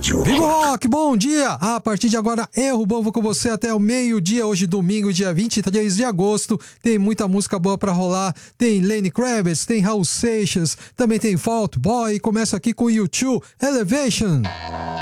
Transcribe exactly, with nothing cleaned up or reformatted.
Rádio Viva o Rock, bom dia! A partir de agora, eu, Rubão, vou com você até o meio-dia, hoje domingo, dia vinte e três de agosto. Tem muita música boa pra rolar. Tem Lenny Kravitz, tem Raul Seixas, também tem Fault Boy. Começa aqui com U dois, Elevation.